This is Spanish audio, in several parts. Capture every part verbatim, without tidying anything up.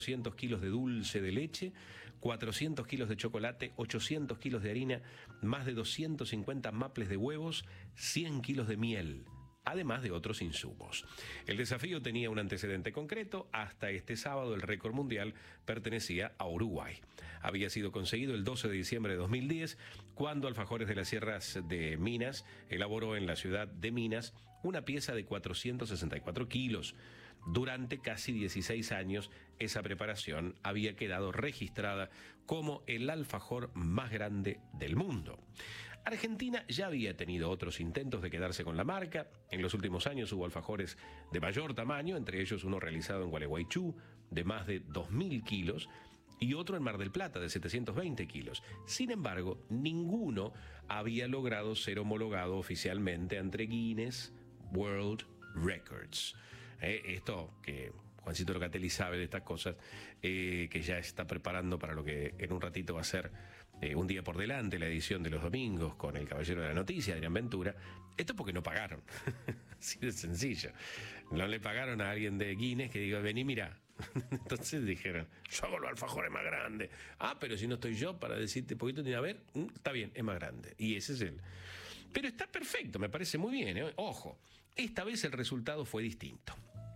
doscientos kilos de dulce de leche, cuatrocientos kilos de chocolate, ochocientos kilos de harina, más de doscientos cincuenta maples de huevos, cien kilos de miel, además de otros insumos. El desafío tenía un antecedente concreto. Hasta este sábado el récord mundial pertenecía a Uruguay. Había sido conseguido el doce de diciembre de dos mil diez, cuando Alfajores de las Sierras de Minas elaboró en la ciudad de Minas una pieza de cuatrocientos sesenta y cuatro kilos. Durante casi dieciséis años, esa preparación había quedado registrada como el alfajor más grande del mundo. Argentina ya había tenido otros intentos de quedarse con la marca. En los últimos años hubo alfajores de mayor tamaño, entre ellos uno realizado en Gualeguaychú, de más de dos mil kilos, y otro en Mar del Plata, de setecientos veinte kilos. Sin embargo, ninguno había logrado ser homologado oficialmente ante Guinness World Records. Eh, esto que Juancito Locatelli sabe de estas cosas, eh, que ya está preparando para lo que en un ratito va a ser eh, un día por delante, la edición de los domingos con el Caballero de la Noticia, Adrián Ventura. Esto porque no pagaron, así de sencillo. No le pagaron a alguien de Guinness que diga, vení, mira. Entonces dijeron, yo hago los alfajores más grandes. Ah, pero si no estoy yo para decirte poquito ni a ver, está bien, es más grande. Y ese es el... Pero está perfecto, me parece muy bien, ¿eh? Ojo, esta vez el resultado fue distinto.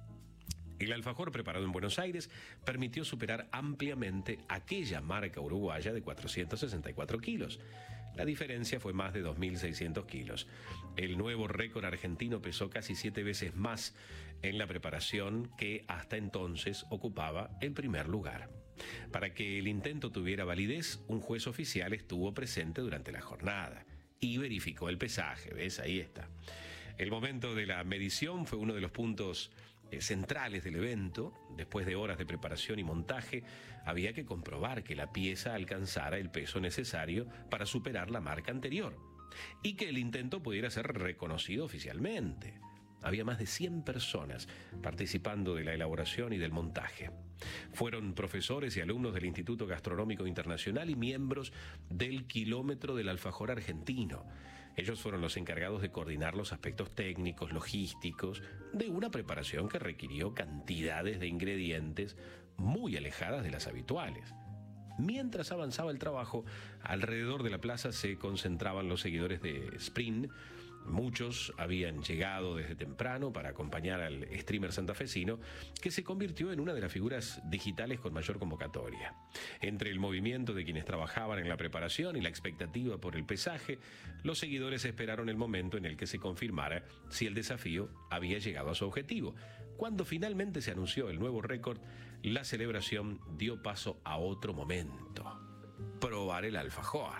El alfajor preparado en Buenos Aires permitió superar ampliamente aquella marca uruguaya de cuatrocientos sesenta y cuatro kilos. La diferencia fue más de dos mil seiscientos kilos. El nuevo récord argentino pesó casi siete veces más en la preparación, que hasta entonces ocupaba el primer lugar. Para que el intento tuviera validez, un juez oficial estuvo presente durante la jornada y verificó el pesaje. ¿Ves? Ahí está. El momento de la medición fue uno de los puntos eh, centrales del evento. Después de horas de preparación y montaje, había que comprobar que la pieza alcanzara el peso necesario para superar la marca anterior y que el intento pudiera ser reconocido oficialmente. Había más de cien personas participando de la elaboración y del montaje. Fueron profesores y alumnos del Instituto Gastronómico Internacional y miembros del Kilómetro del Alfajor Argentino. Ellos fueron los encargados de coordinar los aspectos técnicos, logísticos, de una preparación que requirió cantidades de ingredientes muy alejadas de las habituales. Mientras avanzaba el trabajo, alrededor de la plaza se concentraban los seguidores de Sprint. Muchos habían llegado desde temprano para acompañar al streamer santafesino, que se convirtió en una de las figuras digitales con mayor convocatoria. Entre el movimiento de quienes trabajaban en la preparación y la expectativa por el pesaje, los seguidores esperaron el momento en el que se confirmara si el desafío había llegado a su objetivo. Cuando finalmente se anunció el nuevo récord, la celebración dio paso a otro momento: probar el alfajor.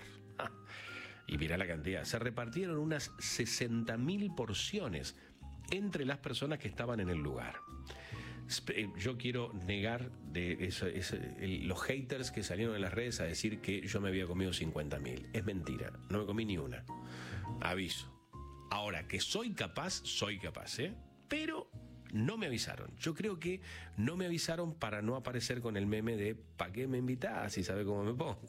Y mira la cantidad, se repartieron unas sesenta mil porciones entre las personas que estaban en el lugar. Yo quiero negar de eso, eso, el, los haters que salieron en las redes a decir que yo me había comido cincuenta mil. Es mentira, no me comí ni una. Aviso. Ahora, que soy capaz, soy capaz, ¿eh? Pero no me avisaron. Yo creo que no me avisaron para no aparecer con el meme de ¿para qué me invitás si sabe cómo me pongo?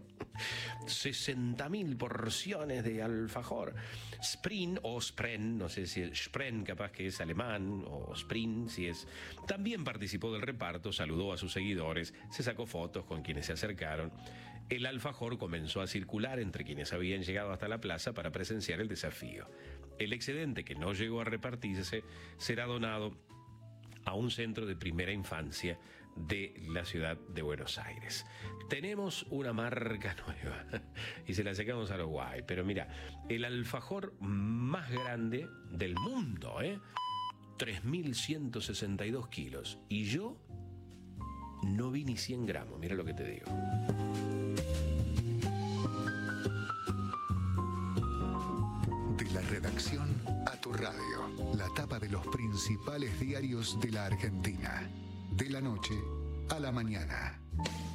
sesenta mil porciones de alfajor. Sprint o Spren, no sé si es Spren, capaz que es alemán, o Sprint si es. También participó del reparto, saludó a sus seguidores, se sacó fotos con quienes se acercaron. El alfajor comenzó a circular entre quienes habían llegado hasta la plaza para presenciar el desafío. El excedente que no llegó a repartirse será donado a un centro de primera infancia de la ciudad de Buenos Aires. Tenemos una marca nueva y se la sacamos a Uruguay, pero mira, el alfajor más grande del mundo, ¿eh? tres mil ciento sesenta y dos kilos. Y yo no vi ni cien gramos, mira lo que te digo. De la redacción a tu radio, la tapa de los principales diarios de la Argentina. De la noche a la mañana.